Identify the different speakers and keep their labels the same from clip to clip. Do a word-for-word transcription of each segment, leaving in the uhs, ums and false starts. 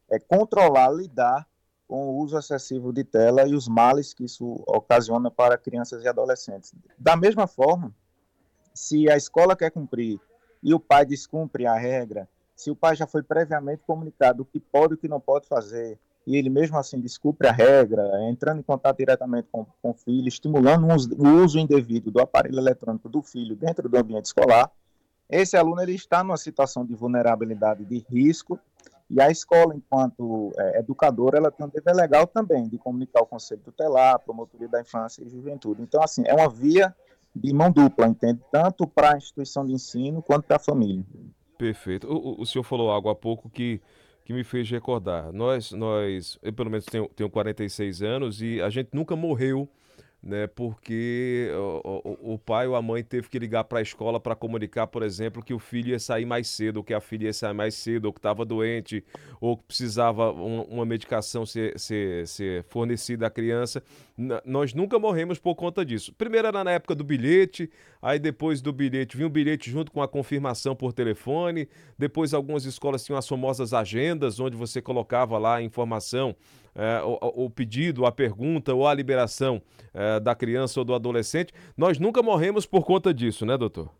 Speaker 1: é controlar, lidar com o uso excessivo de tela e os males que isso ocasiona para crianças e adolescentes. Da mesma forma, se a escola quer cumprir e o pai descumpre a regra, se o pai já foi previamente comunicado o que pode e o que não pode fazer, e ele mesmo assim descumpre a regra, entrando em contato diretamente com, com o filho, estimulando o uso indevido do aparelho eletrônico do filho dentro do ambiente escolar, esse aluno ele está numa situação de vulnerabilidade, de risco, e a escola, enquanto é, educadora, ela tem um dever legal também de comunicar o conselho tutelar, a promotoria da infância e juventude. Então, assim, é uma via de mão dupla, entende? Tanto para a instituição de ensino quanto para a família.
Speaker 2: Perfeito. O, o, o senhor falou algo há pouco que, que me fez recordar. Nós, nós, eu pelo menos tenho, tenho quarenta e seis anos e a gente nunca morreu, né? Porque o, o, o pai ou a mãe teve que ligar para a escola para comunicar, por exemplo, que o filho ia sair mais cedo, ou que a filha ia sair mais cedo, ou que estava doente, ou que precisava um- uma medicação ser, ser, ser fornecida à criança. N- nós nunca morremos por conta disso. Primeiro era na época do bilhete, aí depois do bilhete vinha o bilhete junto com a confirmação por telefone. Depois algumas escolas tinham as famosas agendas, onde você colocava lá a informação, é, o, o pedido, a pergunta ou a liberação é, da criança ou do adolescente. Nós nunca morremos por conta disso, né, doutor?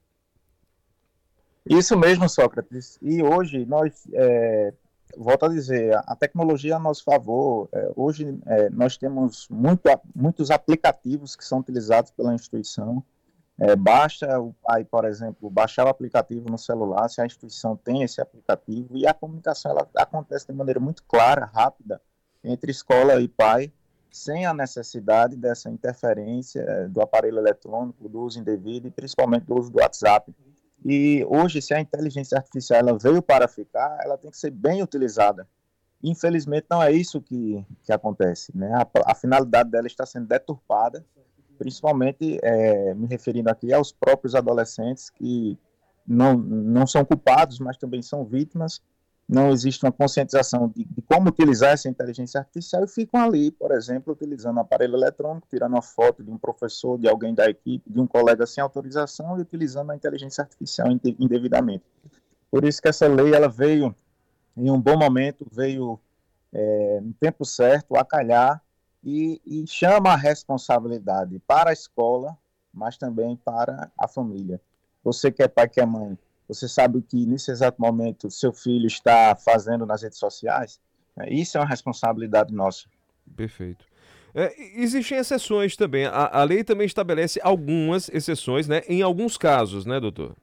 Speaker 1: Isso mesmo, Sócrates. E hoje nós, é, volto a dizer, a tecnologia é a nosso favor. É, hoje é, nós temos muito, muitos aplicativos que são utilizados pela instituição. É, basta o pai, por exemplo, baixar o aplicativo no celular, se a instituição tem esse aplicativo, e a comunicação ela acontece de maneira muito clara, rápida, entre escola e pai, sem a necessidade dessa interferência é, do aparelho eletrônico, do uso indevido e principalmente do uso do WhatsApp. E hoje, se a inteligência artificial ela veio para ficar, ela tem que ser bem utilizada. Infelizmente, não é isso que, que acontece. Né? A, a finalidade dela está sendo deturpada, principalmente é, me referindo aqui aos próprios adolescentes que não, não são culpados, mas também são vítimas. Não existe uma conscientização de, de como utilizar essa inteligência artificial e ficam ali, por exemplo, utilizando um aparelho eletrônico, tirando uma foto de um professor, de alguém da equipe, de um colega sem autorização e utilizando a inteligência artificial indevidamente. Por isso que essa lei ela veio em um bom momento, veio é, no tempo certo, a calhar, e, e chama a responsabilidade para a escola, mas também para a família. Você que é pai, que é mãe, você sabe o que nesse exato momento seu filho está fazendo nas redes sociais? É, isso é uma responsabilidade nossa.
Speaker 2: Perfeito. É, existem exceções também. A, a lei também estabelece algumas exceções, né? Em alguns casos, né, doutor?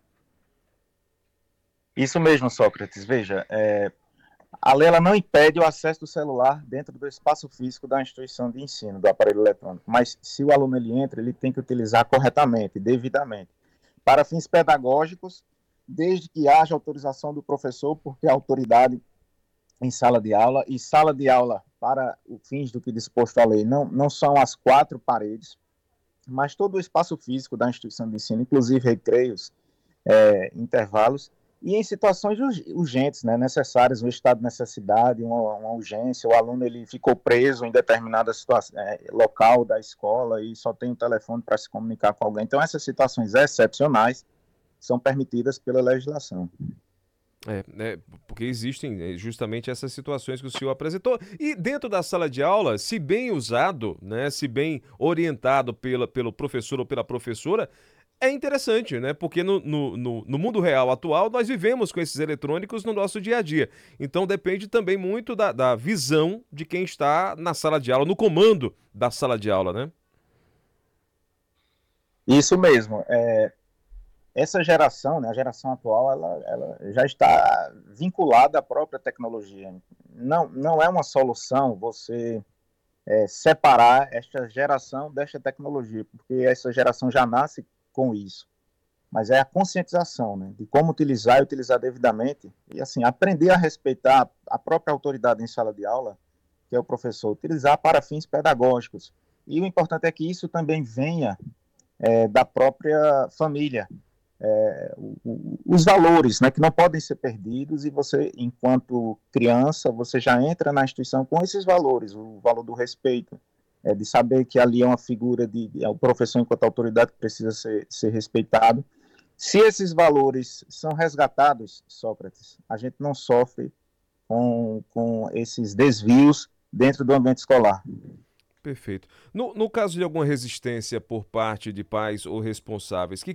Speaker 1: Isso mesmo, Sócrates. Veja, é, a lei ela não impede o acesso do celular dentro do espaço físico da instituição de ensino, do aparelho eletrônico, mas se o aluno ele entra, ele tem que utilizar corretamente, devidamente, para fins pedagógicos, desde que haja autorização do professor, porque a autoridade em sala de aula, e sala de aula, para os fins do que disposto a lei, não, não são as quatro paredes, mas todo o espaço físico da instituição de ensino, inclusive recreios, é, intervalos, e em situações urgentes, né, necessárias, um estado de necessidade, uma, uma urgência, o aluno ele ficou preso em determinada situação, é, local da escola e só tem um telefone para se comunicar com alguém. Então, essas situações excepcionais são permitidas pela legislação.
Speaker 2: É, né, porque existem é, justamente essas situações que o senhor apresentou. E dentro da sala de aula, se bem usado, né, se bem orientado pela, pelo professor ou pela professora, é interessante, né? Porque no, no, no, no mundo real atual, nós vivemos com esses eletrônicos no nosso dia a dia. Então depende também muito da, da visão de quem está na sala de aula, no comando da sala de aula, né?
Speaker 1: Isso mesmo. É, essa geração, né, a geração atual, ela, ela já está vinculada à própria tecnologia. Não, não é uma solução você é, separar esta geração desta tecnologia, porque essa geração já nasce com isso. Mas é a conscientização, né, de como utilizar e utilizar devidamente, e assim, aprender a respeitar a própria autoridade em sala de aula, que é o professor, utilizar para fins pedagógicos. E o importante é que isso também venha é, da própria família, é, o, o, os valores, né, que não podem ser perdidos, e você, enquanto criança, você já entra na instituição com esses valores, o valor do respeito, é, de saber que ali é uma figura de, de é o professor enquanto autoridade que precisa ser, ser respeitado. Se esses valores são resgatados, Sócrates, a gente não sofre com, com esses desvios dentro do ambiente escolar.
Speaker 2: Perfeito. No, no caso de alguma resistência por parte de pais ou responsáveis, que